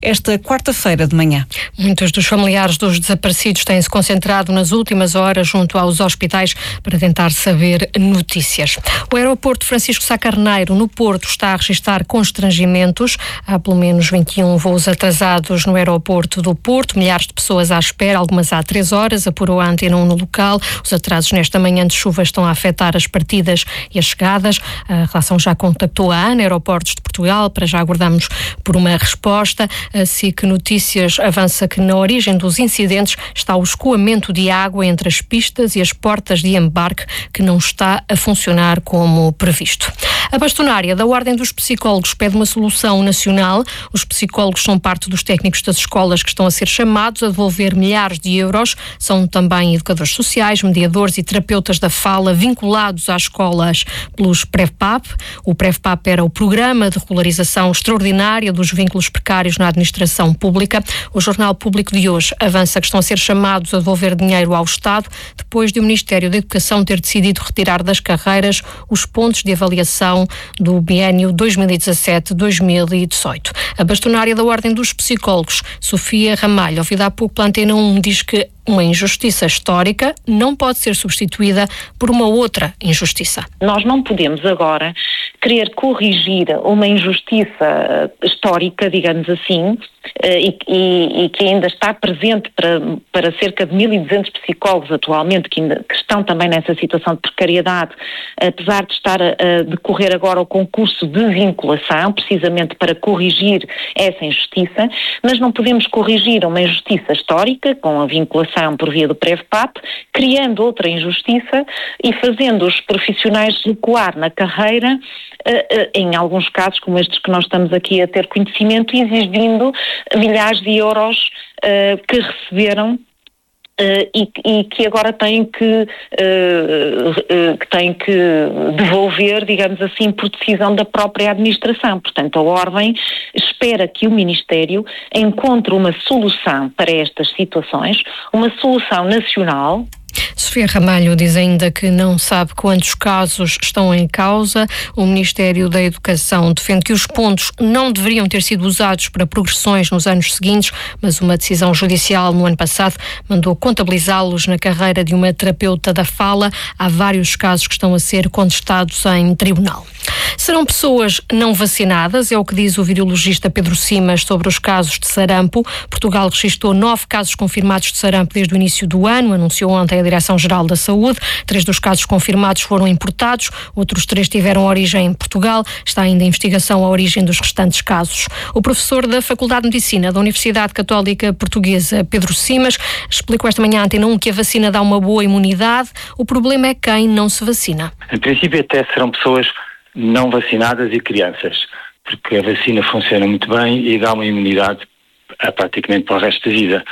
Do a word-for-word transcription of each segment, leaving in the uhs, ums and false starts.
esta quarta-feira de manhã. Muitos dos familiares dos desaparecidos têm-se concentrado nas últimas horas junto aos hospitais para tentar saber notícias. O aeroporto Francisco Sá Carneiro, no Porto, está a registrar constrangimentos. Há pelo menos vinte e um voos atrasados no aeroporto do Porto, milhares de pessoas à espera, algumas há três horas, apurou a Antena um no local. Os atrasos nesta manhã de chuva estão a afetar as partidas e as chegadas. A relação já contactou a ANA, Aeroportos de Portugal, para já aguardamos por uma resposta. A S I C Notícias avança que na origem dos incidentes está o escoamento de água entre as pistas e as portas de embarque, que não está a funcionar como previsto. A bastonária da Ordem dos Psicólogos pede uma solução nacional. Os psicólogos são parte dos técnicos das escolas que estão a ser chamados a devolver milhares de euros. São também educadores sociais, mediadores e terapeutas da fala vinculados às escolas pelos PREVPAP. O PREVPAP era o Programa de Regularização Extraordinária dos Vínculos Precários na Administração Pública. O Jornal Público de hoje avança que estão a ser chamados a devolver dinheiro ao Estado depois de o Ministério da Educação ter decidido retirar das carreiras os pontos de avaliação do biénio dois mil e dezassete a dois mil e dezoito. A bastonária da Ordem dos Psicólogos, Sofia Ramalho, ouvida há pouco pela Antena um, diz que uma injustiça histórica não pode ser substituída por uma outra injustiça. Nós não podemos agora querer corrigir uma injustiça histórica, digamos assim, e, e, e que ainda está presente para, para cerca de mil e duzentos psicólogos atualmente, que, ainda, que estão também nessa situação de precariedade, apesar de estar a, a decorrer agora o concurso de vinculação, precisamente para corrigir essa injustiça, mas não podemos corrigir uma injustiça histórica com a vinculação por via do PREVPAP, criando outra injustiça e fazendo os profissionais recuar na carreira, em alguns casos como estes que nós estamos aqui a ter conhecimento, exigindo milhares de euros que receberam Uh, e, e que agora têm que, uh, uh, que têm que devolver, digamos assim, por decisão da própria administração. Portanto, a Ordem espera que o Ministério encontre uma solução para estas situações, uma solução nacional. Sofia Ramalho diz ainda que não sabe quantos casos estão em causa. O Ministério da Educação defende que os pontos não deveriam ter sido usados para progressões nos anos seguintes, mas uma decisão judicial no ano passado mandou contabilizá-los na carreira de uma terapeuta da fala. Há vários casos que estão a ser contestados em tribunal. Serão pessoas não vacinadas, é o que diz o virologista Pedro Simas sobre os casos de sarampo. Portugal registrou nove casos confirmados de sarampo desde o início do ano, anunciou ontem a Direção-Geral da Saúde. Três dos casos confirmados foram importados, outros três tiveram origem em Portugal. Está ainda em investigação a origem dos restantes casos. O professor da Faculdade de Medicina da Universidade Católica Portuguesa, Pedro Simas, explicou esta manhã à Antena um que a vacina dá uma boa imunidade. O problema é quem não se vacina. Em princípio até serão pessoas não vacinadas e crianças, porque a vacina funciona muito bem e dá uma imunidade a, praticamente para o resto da vida.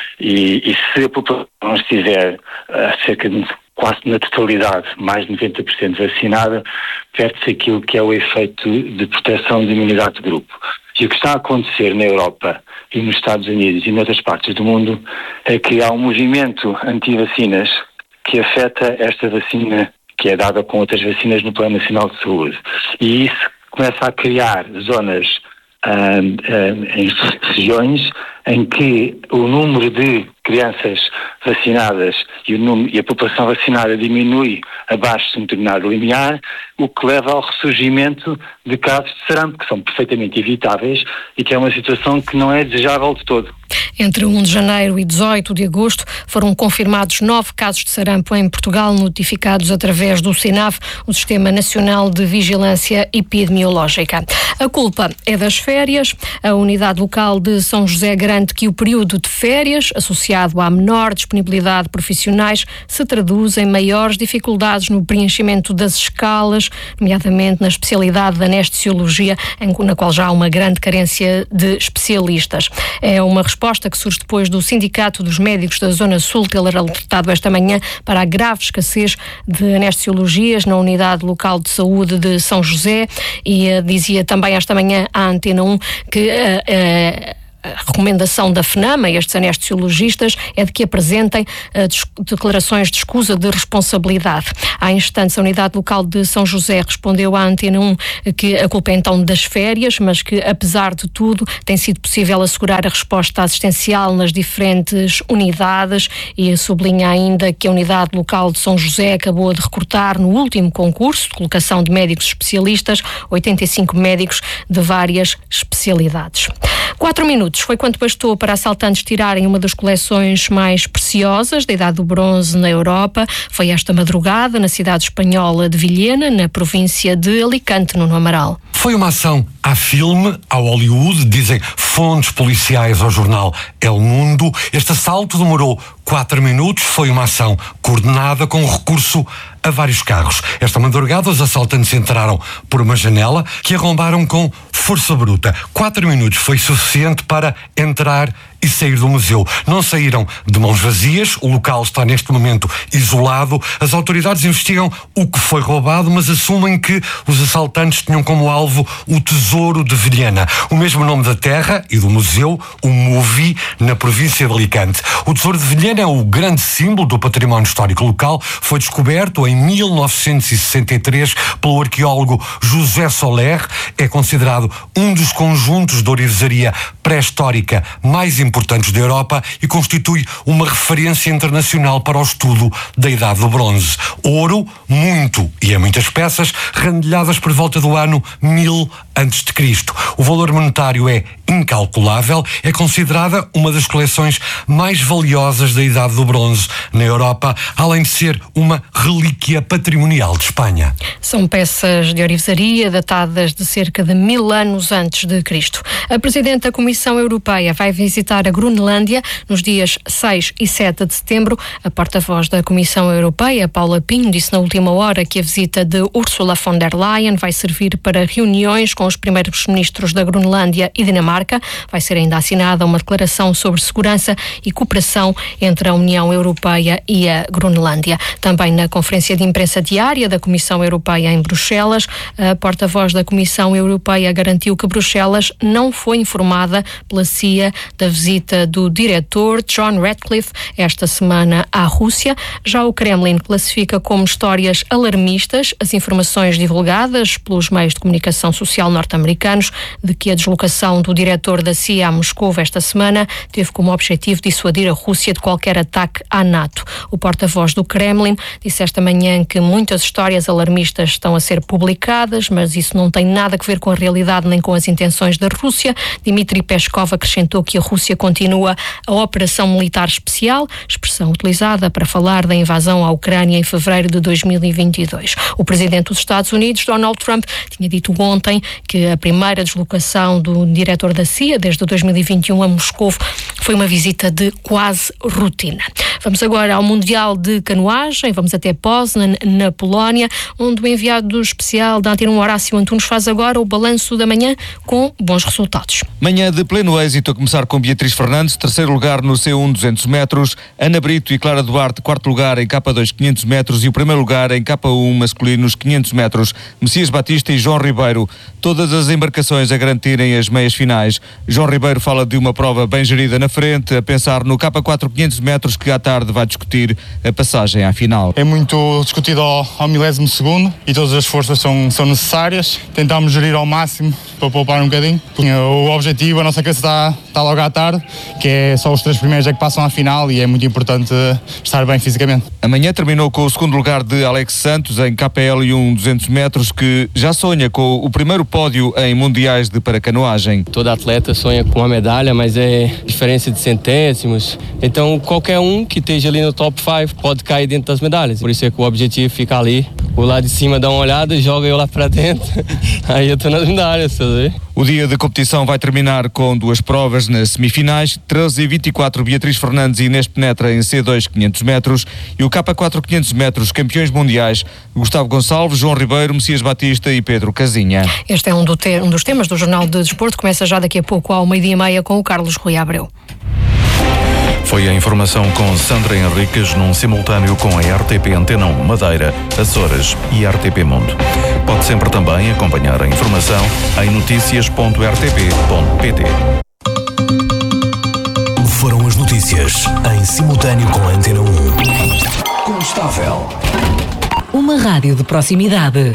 E, e se a população não estiver a cerca de quase na totalidade, mais de noventa por cento vacinada, perde-se aquilo que é o efeito de proteção de imunidade de grupo. E o que está a acontecer na Europa e nos Estados Unidos e noutras partes do mundo é que há um movimento anti-vacinas que afeta esta vacina que é dada com outras vacinas no Plano Nacional de Saúde. E isso começa a criar zonas ah, ah, em regiões em que o número de crianças vacinadas e, o número, e a população vacinada diminui abaixo de um determinado limiar, o que leva ao ressurgimento de casos de sarampo, que são perfeitamente evitáveis e que é uma situação que não é desejável de todo. Entre um de janeiro e dezoito de agosto foram confirmados nove casos de sarampo em Portugal, notificados através do SINAV, o Sistema Nacional de Vigilância Epidemiológica. A culpa é das férias. A Unidade Local de São José garante que o período de férias, associado à menor disponibilidade de profissionais, se traduz em maiores dificuldades no preenchimento das escalas, nomeadamente na especialidade da anestesiologia, na qual já há uma grande carência de especialistas. É uma resposta que surge depois do Sindicato dos Médicos da Zona Sul ter alertado esta manhã para a grave escassez de anestesiologias na Unidade Local de Saúde de São José e uh, dizia também esta manhã à Antena um que uh, uh, A recomendação da FNAM a estes anestesiologistas é de que apresentem uh, declarações de escusa de responsabilidade. Há instantes, a Unidade Local de São José respondeu à Antena um que a culpa é então das férias, mas que, apesar de tudo, tem sido possível assegurar a resposta assistencial nas diferentes unidades, e sublinha ainda que a Unidade Local de São José acabou de recrutar no último concurso de colocação de médicos especialistas oitenta e cinco médicos de várias especialidades. Quatro minutos foi quanto bastou para assaltantes tirarem uma das coleções mais preciosas da Idade do Bronze na Europa. Foi esta madrugada na cidade espanhola de Villena, na província de Alicante, no Amaral. Foi uma ação a filme, ao Hollywood, dizem fontes policiais ao jornal El Mundo. Este assalto demorou quatro minutos, foi uma ação coordenada com recurso a vários carros. Esta madrugada os assaltantes entraram por uma janela que arrombaram com força bruta. Quatro minutos foi suficiente para entrar e sair do museu. Não saíram de mãos vazias, o local está neste momento isolado. As autoridades investigam o que foi roubado, mas assumem que os assaltantes tinham como alvo o Tesouro de Vilhena, o mesmo nome da terra e do museu, o Movi, na província de Alicante. O Tesouro de Vilhena é o grande símbolo do património histórico local. Foi descoberto em mil novecentos e sessenta e três pelo arqueólogo José Soler. É considerado um dos conjuntos de ourivesaria pré-histórica mais importantes da Europa e constitui uma referência internacional para o estudo da Idade do Bronze. Ouro, muito e em muitas peças, rendilhadas por volta do ano mil antes de Cristo. O valor monetário é incalculável, é considerada uma das coleções mais valiosas da Idade do Bronze na Europa, além de ser uma relíquia patrimonial de Espanha. São peças de ourivesaria datadas de cerca de mil anos antes de Cristo. A Presidente da Comissão Europeia vai visitar a Groenlândia nos dias seis e sete de setembro. A porta-voz da Comissão Europeia, Paula Pinho, disse na última hora que a visita de Ursula von der Leyen vai servir para reuniões com os primeiros ministros da Groenlândia e Dinamarca. Vai ser ainda assinada uma declaração sobre segurança e cooperação entre a União Europeia e a Groenlândia. Também na conferência de imprensa diária da Comissão Europeia em Bruxelas, a porta-voz da Comissão Europeia garantiu que Bruxelas não foi informada pela C I A da visita do diretor John Ratcliffe esta semana à Rússia. Já o Kremlin classifica como histórias alarmistas as informações divulgadas pelos meios de comunicação social norte-americanos de que a deslocação do diretor da C I A a Moscou esta semana teve como objetivo dissuadir a Rússia de qualquer ataque à NATO. O porta-voz do Kremlin disse esta manhã que muitas histórias alarmistas estão a ser publicadas, mas isso não tem nada a ver com a realidade nem com as intenções da Rússia. Dmitry Peskov acrescentou que a Rússia continua a operação militar especial, expressão utilizada para falar da invasão à Ucrânia em fevereiro de dois mil e vinte e dois. O presidente dos Estados Unidos, Donald Trump, tinha dito ontem que a primeira deslocação do diretor da C I A desde dois mil e vinte e um a Moscou foi uma visita de quase rotina. Vamos agora ao Mundial de Canoagem, vamos até Poznan, na Polónia, onde o enviado especial da Antena um, Horácio Antunes, faz agora o balanço da manhã com bons resultados. Manhã de pleno êxito, a começar com Beatriz Fernandes, terceiro lugar no C um duzentos metros, Ana Brito e Clara Duarte, quarto lugar em K dois quinhentos metros e o primeiro lugar em K um masculinos quinhentos metros, Messias Batista e João Ribeiro, todas as embarcações a garantirem as meias finais. João Ribeiro fala de uma prova bem gerida na frente, a pensar no K quatro quinhentos metros que à tarde vai discutir a passagem à final. É muito discutido ao, ao milésimo segundo e todas as forças são, são necessárias. Tentámos gerir ao máximo para poupar um bocadinho. O objetivo, a nossa cabeça está, está logo à tarde, que é só os três primeiros é que passam à final e é muito importante estar bem fisicamente. Amanhã terminou com o segundo lugar de Alex Santos em K L um duzentos metros, que já sonha com o primeiro pódio em mundiais de paracanoagem. Todo atleta sonha com uma medalha, mas é diferença de centésimos. Então qualquer um que esteja ali no top cinco pode cair dentro das medalhas. Por isso é que o objetivo fica ali. O lá de cima dá uma olhada, joga eu lá para dentro. Aí eu tô nas medalhas, tá vendo? O dia de competição vai terminar com duas provas nas semifinais. treze e vinte e quatro, Beatriz Fernandes e Inês Penetra em C dois quinhentos metros e o K quatro quinhentos metros, campeões mundiais, Gustavo Gonçalves, João Ribeiro, Messias Batista e Pedro Casinha. Este é um, do te- um dos temas do Jornal de Desporto. Começa já daqui a pouco ao meio-dia e meia com o Carlos Rui Abreu. Foi a informação com Sandra Henriques num simultâneo com a R T P Antena um Madeira, Açores e R T P Mundo. Pode sempre também acompanhar a informação em noticias ponto r t p ponto p t. notícias em simultâneo com a Antena um. Constável. Uma rádio de proximidade.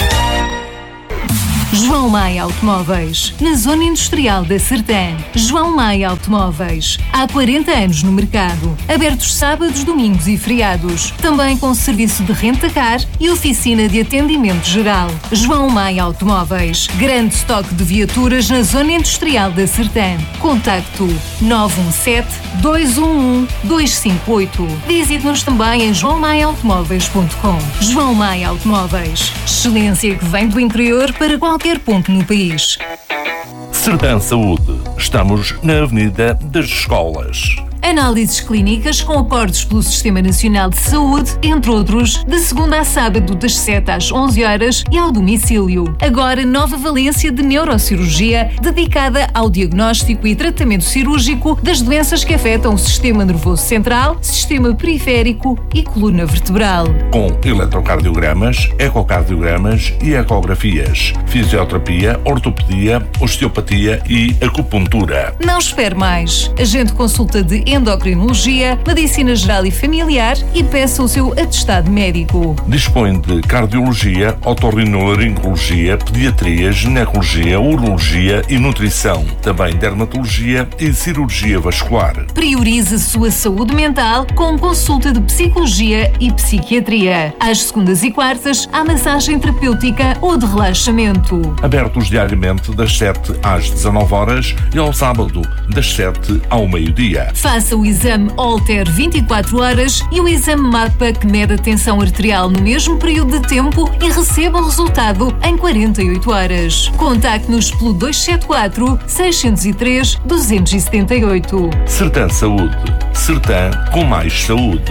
João Maia Automóveis, na Zona Industrial da Sertã. João Maia Automóveis, há quarenta anos no mercado. Abertos sábados, domingos e feriados. Também com serviço de renta-car e oficina de atendimento geral. João Maia Automóveis, grande estoque de viaturas na Zona Industrial da Sertã. Contacto nove um sete, dois um um, dois cinco oito. Visite-nos também em joão maia automóveis ponto com. João Maia Automóveis, excelência que vem do interior para qualquer ponto no país. Sertã Saúde. Estamos na Avenida das Escolas. Análises clínicas com acordos pelo Sistema Nacional de Saúde, entre outros, de segunda a sábado das sete às onze horas e ao domicílio. Agora, nova valência de neurocirurgia dedicada ao diagnóstico e tratamento cirúrgico das doenças que afetam o sistema nervoso central, sistema periférico e coluna vertebral. Com eletrocardiogramas, ecocardiogramas e ecografias, fisioterapia, ortopedia, osteopatia e acupuntura. Não espere mais. Agende consulta de endocrinologia, medicina geral e familiar e peça o seu atestado médico. Dispõe de cardiologia, otorrinolaringologia, pediatria, ginecologia, urologia e nutrição. Também dermatologia e cirurgia vascular. Priorize a sua saúde mental com consulta de psicologia e psiquiatria. Às segundas e quartas, há massagem terapêutica ou de relaxamento. Abertos diariamente das sete às dezanove horas e ao sábado das sete ao meio-dia. Faça o exame Holter vinte e quatro horas e o exame MAPA que mede a tensão arterial no mesmo período de tempo e receba o resultado em quarenta e oito horas. Contacte-nos pelo dois sete quatro, seis zero três, dois sete oito. Sertã Saúde. Sertã com mais saúde.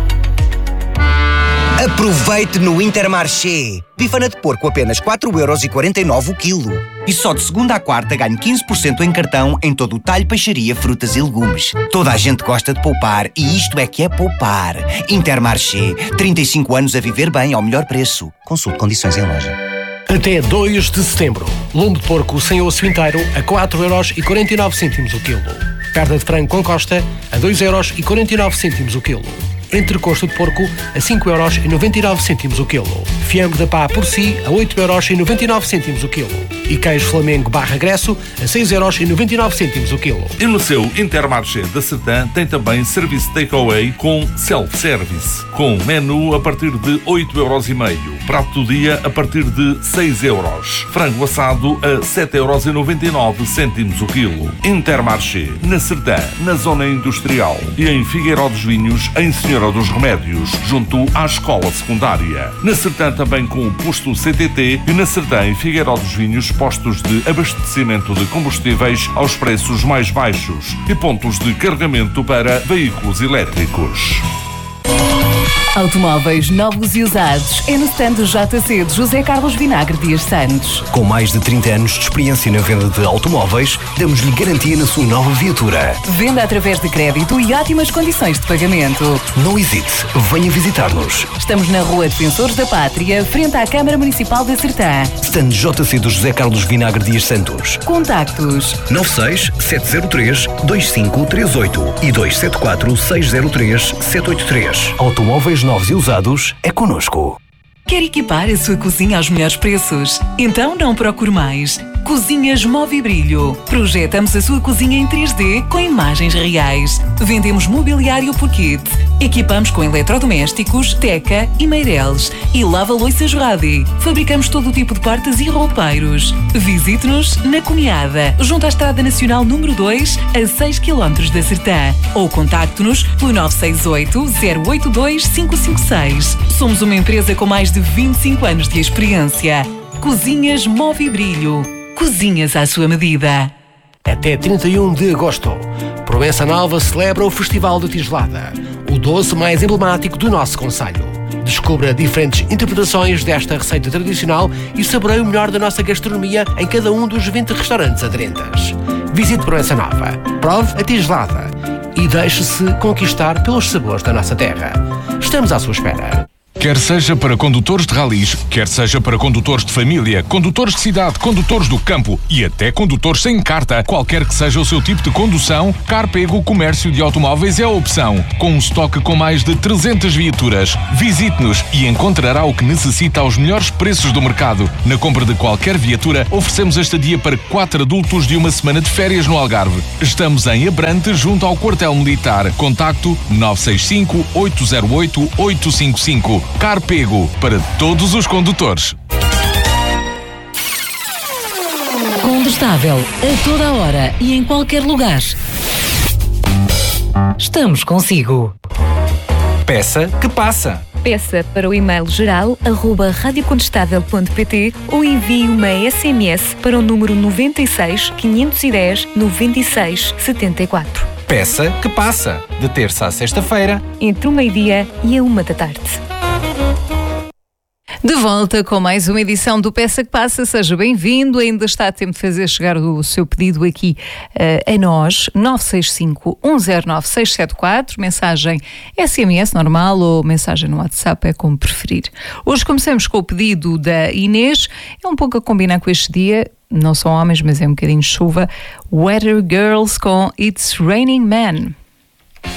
Aproveite no Intermarché. Bifana de porco apenas quatro euros e quarenta e nove o quilo. E só de segunda à quarta ganho quinze por cento em cartão em todo o talho, peixaria, frutas e legumes. Toda a gente gosta de poupar e isto é que é poupar. Intermarché. trinta e cinco anos a viver bem ao melhor preço. Consulte condições em loja. Até dois de setembro. Lombo de porco sem osso inteiro a quatro euros e quarenta e nove cêntimos o quilo. Perna de frango com costa a dois euros e quarenta e nove cêntimos o quilo. Entrecosto de porco a cinco euros e noventa e nove cêntimos o quilo. Fiambre de pá por si a oito euros e noventa e nove cêntimos o quilo. E queijo Flamengo barra Gresso a seis euros e noventa e nove cêntimos o quilo. E no seu Intermarché da Sertã tem também serviço takeaway com self-service, com menu a partir de oito euros e meio. Prato do dia a partir de seis euros. Frango assado a sete euros e noventa e nove cêntimos o quilo. Intermarché, na Sertã, na Zona Industrial. E em Figueiró dos Vinhos, em Senhora dos Remédios, junto à escola secundária. Na Sertã também com o posto C T T e na Sertã e Figueiró dos Vinhos postos de abastecimento de combustíveis aos preços mais baixos e pontos de carregamento para veículos elétricos. Automóveis novos e usados é no stand do J C de José Carlos Vinagre Dias Santos. Com mais de trinta anos de experiência na venda de automóveis, damos-lhe garantia na sua nova viatura. Venda através de crédito e ótimas condições de pagamento. Não hesite, venha visitar-nos. Estamos na Rua Defensores da Pátria, frente à Câmara Municipal da Sertã. Stand J C do José Carlos Vinagre Dias Santos. Contactos nove seis, sete zero três, dois cinco três oito e dois sete quatro, seis zero três, sete oito três. Automóveis novos e usados é connosco. Quer equipar a sua cozinha aos melhores preços? Então não procure mais. Cozinhas Movibrilho. Projetamos a sua cozinha em três D com imagens reais. Vendemos mobiliário por kit. Equipamos com eletrodomésticos, teca e meireles. E lava-louças Radi. Fabricamos todo o tipo de portas e roupeiros. Visite-nos na Cunhada, junto à Estrada Nacional número dois, a seis quilómetros da Sertã. Ou contacte-nos pelo nove seis oito, zero oito dois, cinco cinco seis. Somos uma empresa com mais de vinte e cinco anos de experiência. Cozinhas Movibrilho. Cozinhas à sua medida. Até trinta e um de agosto, Proença Nova celebra o Festival da Tigelada, o doce mais emblemático do nosso concelho. Descubra diferentes interpretações desta receita tradicional e saboreie o melhor da nossa gastronomia em cada um dos vinte restaurantes aderentes. Visite Proença Nova, prove a tigelada e deixe-se conquistar pelos sabores da nossa terra. Estamos à sua espera. Quer seja para condutores de ralis, quer seja para condutores de família, condutores de cidade, condutores do campo e até condutores sem carta, qualquer que seja o seu tipo de condução, Carpego Comércio de Automóveis é a opção. Com um estoque com mais de trezentas viaturas. Visite-nos e encontrará o que necessita aos melhores preços do mercado. Na compra de qualquer viatura, oferecemos a estadia para quatro adultos de uma semana de férias no Algarve. Estamos em Abrante, junto ao Quartel Militar. Contacto nove seis cinco, oito zero oito, oito cinco cinco. Carpego, para todos os condutores. Combustável, a toda a hora e em qualquer lugar. Estamos consigo. Peça que passa. Peça para o e-mail geral arroba radiocontestável ponto pt ou envie uma S M S para o número nove seis, quinhentos e dez, noventa e seis, setenta e quatro. Peça que passa, de terça a sexta-feira, entre o meio-dia e a uma da tarde. De volta com mais uma edição do Peça que Passa. Seja bem-vindo. Ainda está a tempo de fazer chegar o seu pedido aqui uh, a nós. nove seis cinco, um zero nove, seis sete quatro. Mensagem S M S normal ou mensagem no WhatsApp, é como preferir. Hoje começamos com o pedido da Inês. É um pouco a combinar com este dia. Não são homens, mas é um bocadinho chuva. Weather Girls com It's Raining Men.